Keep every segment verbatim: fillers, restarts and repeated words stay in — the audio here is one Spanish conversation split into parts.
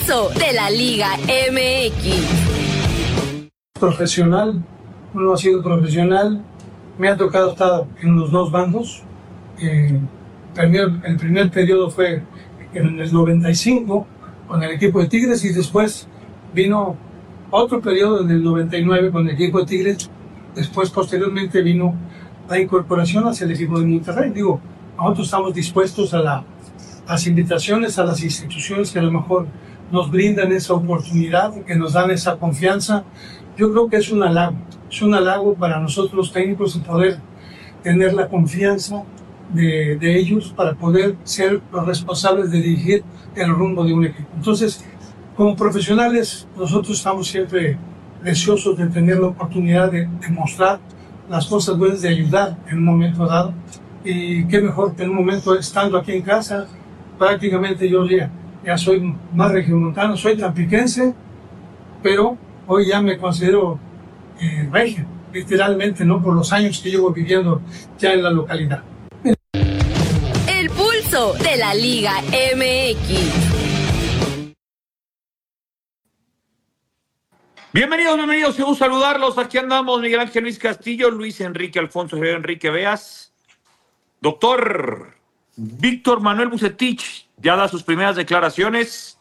pulso de la Liga M X. Profesional, uno ha sido profesional, me ha tocado estar en los dos bandos. Eh, primer, el primer periodo fue en el noventa y cinco con el equipo de Tigres y después vino otro periodo en el noventa y nueve con el equipo de Tigres. Después, posteriormente, vino la incorporación hacia el equipo de Monterrey. Digo, nosotros estamos dispuestos a la, las invitaciones a las instituciones que a lo mejor nos brindan esa oportunidad, que nos dan esa confianza. Yo creo que es un halago, es un halago para nosotros los técnicos poder tener la confianza de, de ellos para poder ser los responsables de dirigir el rumbo de un equipo. Entonces, como profesionales, nosotros estamos siempre deseosos de tener la oportunidad de, de mostrar las cosas buenas, de ayudar en un momento dado. Y qué mejor que en un momento estando aquí en casa, prácticamente yo ya, ya soy más regiomontano, soy tampiquense, pero hoy ya me considero eh, regio, literalmente, ¿no? Por los años que llevo viviendo ya en la localidad. El pulso de la Liga M X. Bienvenidos, bienvenidos, un saludarlos. Aquí andamos, Miguel Ángel Luis Castillo, Luis Enrique Alfonso, Enrique Veas. Doctor Víctor Manuel Vucetich ya da sus primeras declaraciones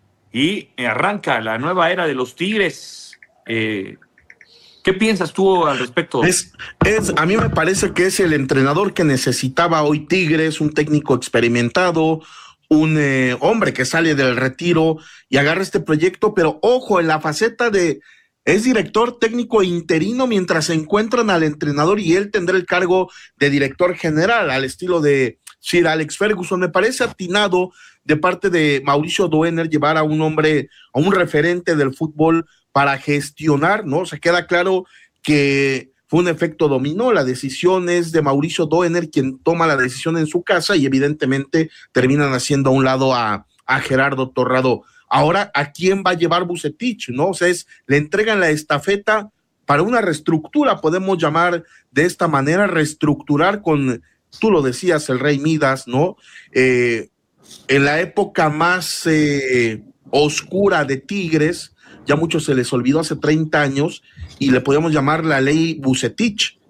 y arranca la nueva era de los Tigres. Eh, ¿Qué piensas tú al respecto? Es, es, a mí me parece que es el entrenador que necesitaba hoy Tigres, un técnico experimentado, un eh, hombre que sale del retiro y agarra este proyecto, pero ojo, en la faceta de es director técnico interino mientras se encuentran al entrenador y él tendrá el cargo de director general al estilo de Sir Alex Ferguson. Me parece atinado de parte de Mauricio Doener llevar a un hombre, a un referente del fútbol para gestionar, ¿no? Se queda claro que fue un efecto dominó, la decisión es de Mauricio Doener quien toma la decisión en su casa y evidentemente terminan haciendo a un lado a, a Gerardo Torrado. Ahora, ¿a quién va a llevar Vucetich? ¿No? O sea, es, le entregan la estafeta para una reestructura, podemos llamar de esta manera, reestructurar con, tú lo decías, el Rey Midas, ¿no? Eh, en la época más eh, oscura de Tigres, ya mucho se les olvidó hace treinta años, y le podemos llamar la ley Vucetich.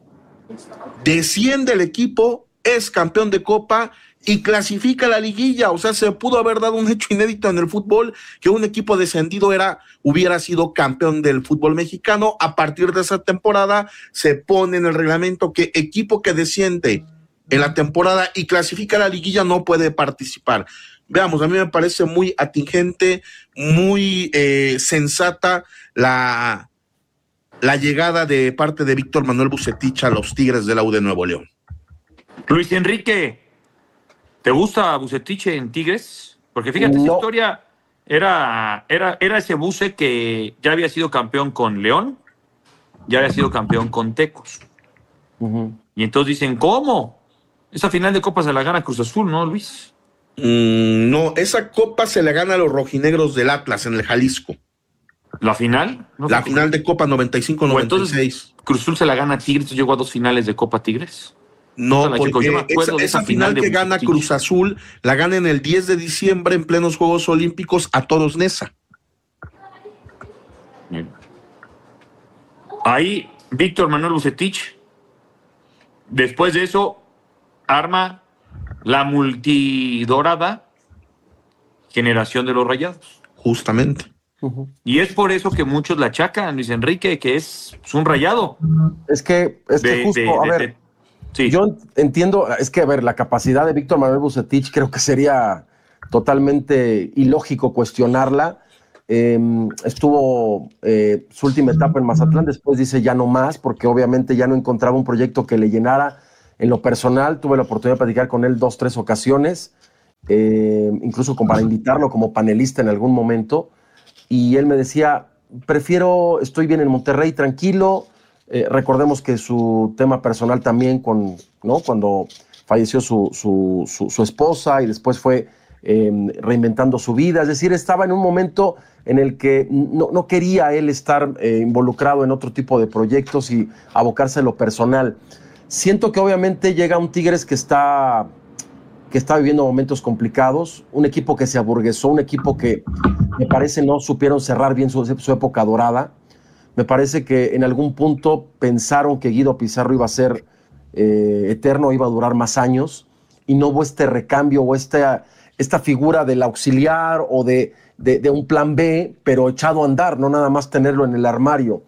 Desciende el equipo, es campeón de Copa y clasifica la liguilla. O sea, se pudo haber dado un hecho inédito en el fútbol, que un equipo descendido era, hubiera sido campeón del fútbol mexicano. A partir de esa temporada se pone en el reglamento que equipo que desciende en la temporada y clasifica la liguilla no puede participar. Veamos, a mí me parece muy atingente, muy eh, sensata la, la llegada de parte de Víctor Manuel Vucetich a los Tigres de la U de Nuevo León. Luis Enrique, ¿te gusta Vucetich en Tigres? Porque fíjate, no. Esa historia era, era, era ese Vuce que ya había sido campeón con León, ya había sido campeón con Tecos. Uh-huh. Y entonces dicen, ¿cómo? Esa final de Copa se la gana Cruz Azul, ¿no, Luis? Mm, no, esa Copa se la gana a los rojinegros del Atlas en el Jalisco. ¿La final? ¿No la final de Copa noventa y cinco noventa y seis. Entonces, Cruz Azul se la gana a Tigres, llegó a dos finales de Copa Tigres. No, o sea, porque esa, esa, esa final, final que gana Vucetich. Cruz Azul la gana en el diez de diciembre en plenos Juegos Olímpicos a Toros Neza. Bien. Ahí, Víctor Manuel Vucetich, después de eso, arma la multidorada generación de los Rayados. Justamente. Uh-huh. Y es por eso que muchos la achacan, Luis Enrique, que es, es un rayado. Es que, es que de, justo, de, a de, ver, de, sí. Yo entiendo, es que, a ver, la capacidad de Víctor Manuel Vucetich creo que sería totalmente ilógico cuestionarla. Eh, estuvo eh, su última etapa en Mazatlán, después dice ya no más, porque obviamente ya no encontraba un proyecto que le llenara. En lo personal, tuve la oportunidad de platicar con él dos, tres ocasiones, eh, incluso como para invitarlo como panelista en algún momento, y él me decía, prefiero, estoy bien en Monterrey, tranquilo. Eh, recordemos que su tema personal también, con, ¿no? Cuando falleció su, su, su, su esposa y después fue eh, reinventando su vida, es decir, estaba en un momento en el que no, no quería él estar eh, involucrado en otro tipo de proyectos y abocarse a lo personal. Siento que obviamente llega un Tigres que está que está viviendo momentos complicados, un equipo que se aburguesó, un equipo que me parece no supieron cerrar bien su, su época dorada. Me parece que en algún punto pensaron que Guido Pizarro iba a ser eh, eterno, iba a durar más años, y no hubo este recambio o esta, esta figura del auxiliar o de, de, de un plan B, pero echado a andar, no nada más tenerlo en el armario.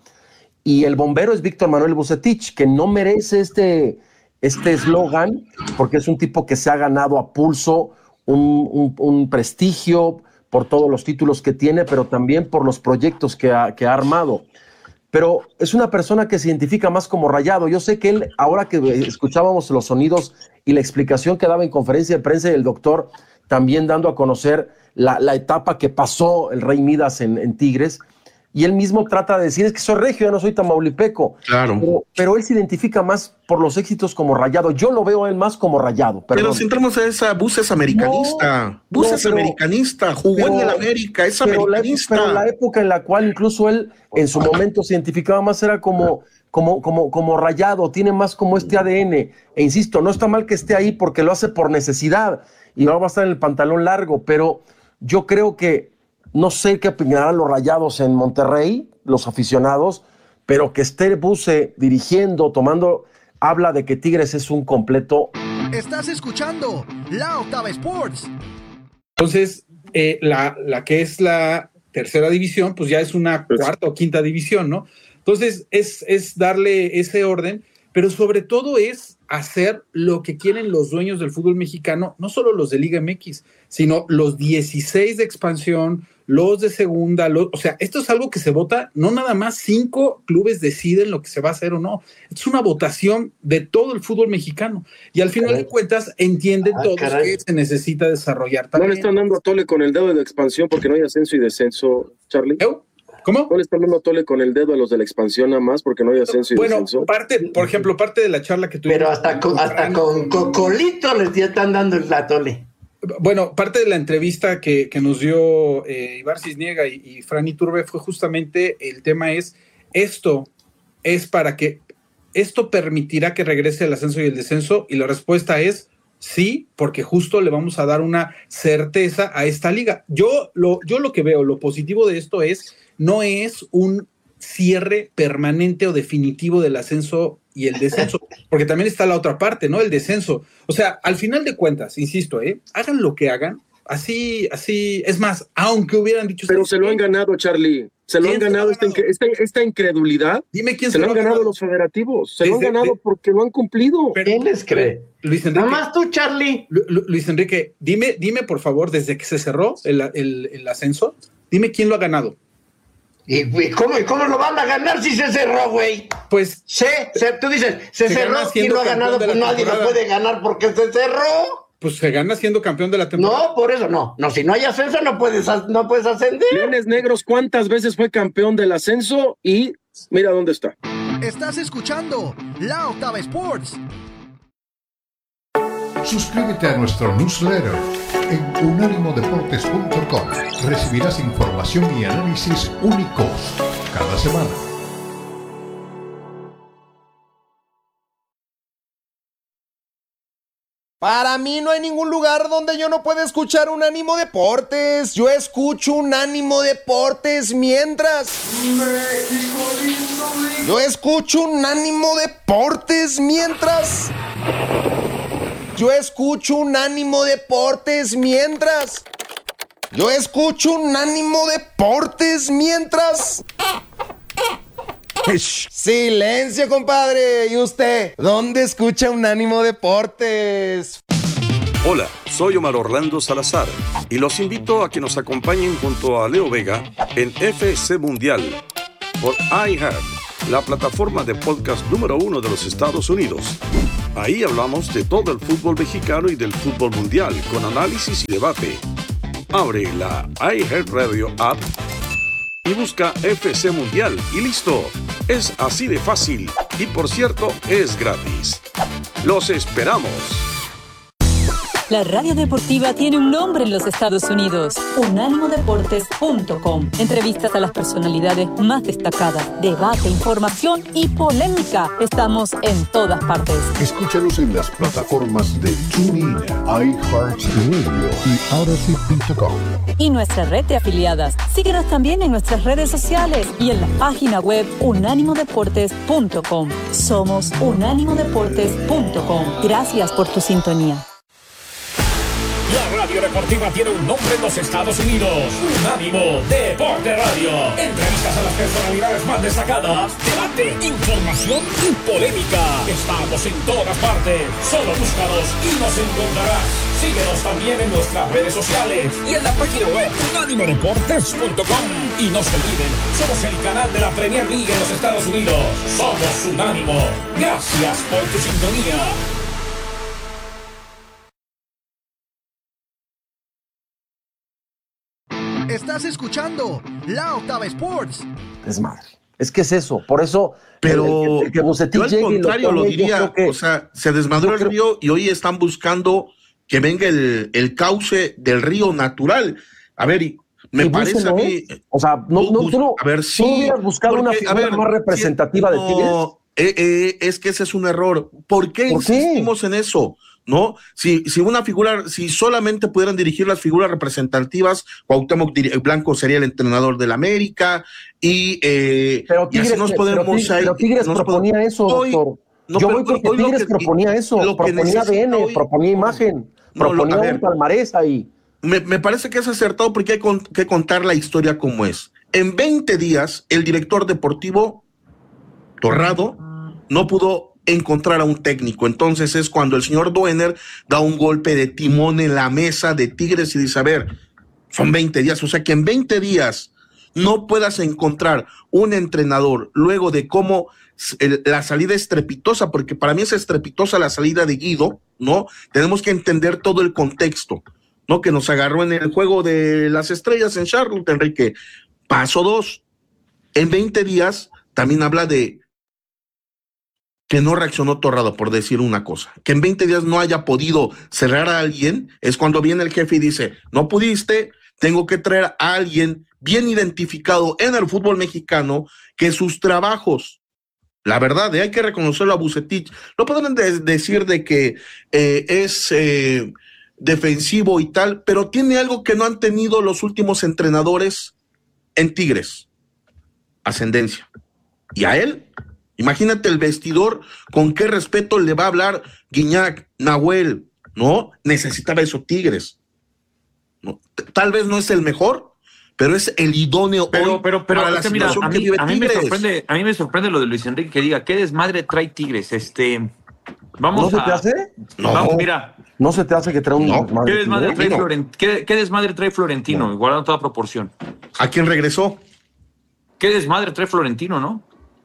Y el bombero es Víctor Manuel Vucetich, que no merece este este eslogan, porque es un tipo que se ha ganado a pulso un, un, un prestigio por todos los títulos que tiene, pero también por los proyectos que ha, que ha armado. Pero es una persona que se identifica más como Rayado. Yo sé que él, ahora que escuchábamos los sonidos y la explicación que daba en conferencia de prensa del doctor, también dando a conocer la, la etapa que pasó el Rey Midas en, en Tigres, y él mismo trata de decir, es que soy regio, ya no soy tamaulipeco. Claro. Pero, pero él se identifica más por los éxitos como Rayado. Yo lo veo a él más como Rayado. Perdón. Pero si entramos a esa, Bus es americanista. No, Bus no, es pero, americanista, jugó pero, en el América, es pero americanista. La, pero la época en la cual incluso él en su momento se identificaba más era como, como, como, como Rayado, tiene más como este A D N. E insisto, no está mal que esté ahí porque lo hace por necesidad y ahora va a estar en el pantalón largo, pero yo creo que no sé qué opinarán los Rayados en Monterrey, los aficionados, pero que esté Buse dirigiendo, tomando, habla de que Tigres es un completo. Estás escuchando La Octava Sports. Entonces, eh, la, la que es la tercera división, pues ya es una cuarta o quinta división, ¿no? Entonces, es, es darle ese orden, pero sobre todo es hacer lo que quieren los dueños del fútbol mexicano, no solo los de Liga M X, sino los dieciséis de expansión, los de segunda, los, o sea, esto es algo que se vota, no nada más cinco clubes deciden lo que se va a hacer o no, es una votación de todo el fútbol mexicano, y al final caray. de cuentas entienden ah, todos caray. que se necesita desarrollar también. ¿No le están dando a Tole con el dedo de la expansión porque no hay ascenso y descenso, Charlie? ¿Eh? ¿Cómo? ¿No le están dando a Tole con el dedo a los de la expansión nada más porque no hay ascenso y bueno, descenso? Bueno, parte, por ejemplo, parte de la charla que tuvimos... Pero hasta con, hasta con Cocolito les están dando el Tole. Bueno, parte de la entrevista que, que nos dio eh, Ibar Cisniega y, y Fran Iturbe fue justamente el tema es, esto es para que, esto permitirá que regrese el ascenso y el descenso, y la respuesta es sí, porque justo le vamos a dar una certeza a esta liga. Yo lo, yo lo que veo, lo positivo de esto es, no es un cierre permanente o definitivo del ascenso y el descenso, porque también está la otra parte, ¿no? El descenso. O sea, al final de cuentas, insisto, ¿eh? Hagan lo que hagan, así, así, es más, aunque hubieran dicho... Pero se lo han ganado, Charlie, se lo han ganado, esta, esta, esta incredulidad. Dime quién se, se lo han ganado, ganado los federativos, se lo han ganado de, porque lo han cumplido. Pero, ¿quién les cree? Luis Enrique. Nada más tú, Charlie. Lu, Lu, Luis Enrique, dime, dime por favor, desde que se cerró el, el, el ascenso, dime quién lo ha ganado. ¿Y cómo, cómo lo van a ganar si se cerró, güey? Pues... Se, se, tú dices, se, se cerró, ¿quién lo ha ganado? Pues nadie lo puede ganar porque se cerró. Pues se gana siendo campeón de la temporada. No, por eso no. No, si no hay ascenso no puedes, no puedes ascender. Leones Negros, ¿cuántas veces fue campeón del ascenso? Y mira dónde está. Estás escuchando La Octava Sports. Suscríbete a nuestro newsletter en unánimo deportes punto com. Recibirás información y análisis únicos cada semana. Para mí no hay ningún lugar donde yo no pueda escuchar Unánimo Deportes. Yo escucho Unánimo Deportes mientras... México lindo. Yo escucho Unánimo Deportes mientras... Yo escucho Unánimo Deportes mientras... Yo escucho Unánimo Deportes mientras... Silencio, compadre. ¿Y usted? ¿Dónde escucha Unánimo Deportes? Hola, soy Omar Orlando Salazar y los invito a que nos acompañen junto a Leo Vega en F C Mundial por iHeart, la plataforma de podcast número uno de los Estados Unidos. Ahí hablamos de todo el fútbol mexicano y del fútbol mundial con análisis y debate. Abre la iHeartRadio app y busca F C Mundial y listo. Es así de fácil y por cierto es gratis. ¡Los esperamos! La radio deportiva tiene un nombre en los Estados Unidos. unánimo deportes punto com. Entrevistas a las personalidades más destacadas, debate, información y polémica. Estamos en todas partes. Escúchanos en las plataformas de TuneIn, iHeartRadio y Odyssey punto com. Y nuestra red de afiliadas. Síguenos también en nuestras redes sociales y en la página web unánimo deportes punto com. Somos unánimo deportes punto com. Gracias por tu sintonía. La radio deportiva tiene un nombre en los Estados Unidos. Unánimo Deporte Radio. Entrevistas a las personalidades más destacadas. Debate, información y polémica. Estamos en todas partes. Solo búscanos y nos encontrarás. Síguenos también en nuestras redes sociales y en la página web unánimo deportes punto com. Y no se olviden, somos el canal de la Premier League en los Estados Unidos. Somos Unánimo. Gracias por tu sintonía. Estás escuchando La Octava Sports. Desmadre. Es que es eso, por eso. Pero el, el, el que Bucetich yo al llegue contrario lo, lo diría, que, o sea, se desmadró el creo, río y hoy están buscando que venga el, el cauce del río natural. A ver, y me y parece a mí. O sea, no, no, tú no, a ver, sí, tú hubieras buscado porque, una figura ver, más representativa sí, de Tigres. No, eh, eh, es que ese es un error. ¿Por qué ¿Por insistimos qué? en eso? ¿No? Si, si una figura, si solamente pudieran dirigir las figuras representativas, Cuauhtémoc Blanco sería el entrenador del América y, eh, pero Tigres, y así nos podemos pero Tigres, ahí, pero Tigres nos proponía podemos, eso, hoy, doctor. No, Yo pero, voy porque hoy, Tigres que, proponía eso, lo proponía A D N, hoy, proponía imagen, no, proponía lo, ver, un palmarés ahí. Me, me parece que es acertado porque hay con, que contar la historia como es. En veinte días, el director deportivo Torrado no pudo encontrar a un técnico. Entonces es cuando el señor Duener da un golpe de timón en la mesa de Tigres y dice, a ver, son veinte días, o sea que en veinte días no puedas encontrar un entrenador luego de cómo el, la salida estrepitosa, porque para mí es estrepitosa la salida de Guido, ¿no? Tenemos que entender todo el contexto, ¿no? Que nos agarró en el juego de las estrellas en Charlotte, Enrique. Paso dos, en veinte días también habla de que no reaccionó Torrado, por decir una cosa, que en veinte días no haya podido cerrar a alguien, es cuando viene el jefe y dice, no pudiste, tengo que traer a alguien bien identificado en el fútbol mexicano, que sus trabajos, la verdad, eh, hay que reconocerlo a Bucetich, no pueden de- decir de que eh, es eh, defensivo y tal, pero tiene algo que no han tenido los últimos entrenadores en Tigres, ascendencia, y a él, imagínate el vestidor, con qué respeto le va a hablar Guiñac, Nahuel, ¿no? Necesitaba eso Tigres. ¿No? Tal vez no es el mejor, pero es el idóneo pero, hoy pero, pero, para la es que mira, situación a que mí, vive a mí me Tigres. sorprende, a mí me sorprende lo de Luis Enrique que diga, ¿qué desmadre trae Tigres? Este, vamos ¿No se a, te hace? No. Vamos, mira. ¿No se te hace que trae un No. desmadre ¿Qué desmadre trae, no. Florent, ¿qué, qué desmadre trae Florentino? No. Guardando toda proporción. ¿A quién regresó? ¿Qué desmadre trae Florentino, no?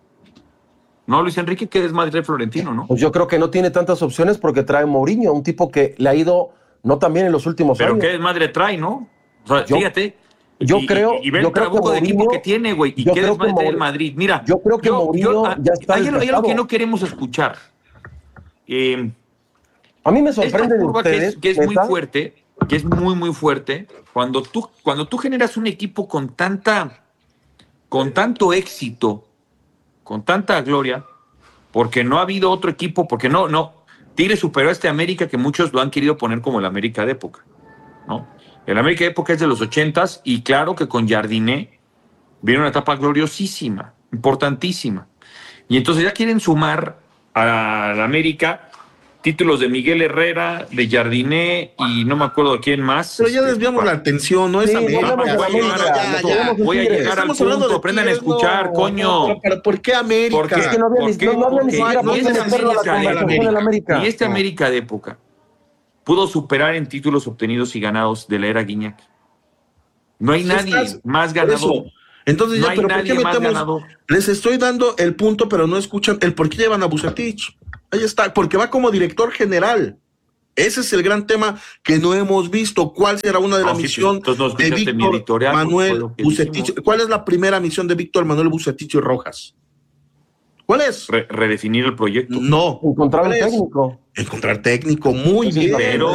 No, Luis Enrique, ¿qué desmadre trae Florentino, no? Pues yo creo que no tiene tantas opciones porque trae Mourinho, un tipo que le ha ido no tan bien en los últimos Pero años. ¿qué desmadre trae, no? O sea, Yo- fíjate. yo y, creo- Y, y ve yo el creo que trabuco de equipo Mourinho- que tiene, güey. ¿Y yo qué creo desmadre que trae el Mourinho- Madrid? Mira. yo creo que Mourinho ah, ya está Hay, hay algo desgastado. que no queremos escuchar. Eh, A mí me esta sorprende de curva que ustedes. es, que es muy ¿neta? fuerte, que es muy, muy fuerte, cuando tú, cuando tú generas un equipo con tanta, con tanto éxito, con tanta gloria, porque no ha habido otro equipo, porque no, no, Tigres superó a este América que muchos lo han querido poner como el América de época, ¿no? El América de época es de los ochentas y claro que con Jardiné viene una etapa gloriosísima, importantísima. Y entonces ya quieren sumar a la América títulos de Miguel Herrera, de Jardiné y no me acuerdo de quién más. Pero ya desviamos la atención, no es Sí, América. volvemos a la Voy a América, llegar- nos ya, ya. volvemos en Voy a Tigres. llegar al Estamos hablando punto, de aprendan a Tigres, escuchar, no, coño. no, pero, pero ¿por qué América? ¿Por qué? Es que no había ni, ¿Por qué? no, no había ni Porque siquiera y por qué esta meterlo a la América de conversación del América. Y este No. América de época pudo superar en títulos obtenidos y ganados de la era Guiñac. No hay Pues nadie estás- más por eso. ganador. Entonces No ya, hay pero ¿por nadie qué más metemos? ganador. Les estoy dando el punto, pero no escuchan el por qué llevan a Bucetich. Ahí está, porque va como director general. Ese es el gran tema que no hemos visto. ¿Cuál será una de No, la sí, misión entonces no de escuchaste mi Víctor editorial, pues, Manuel fue lo que Bucetich? dijimos. ¿Cuál es la primera misión de Víctor Manuel Bucetich y Rojas? ¿Cuál es? Re- redefinir el proyecto. No. Encontrar un ¿Cuál es? técnico. Encontrar técnico, muy bien. Pero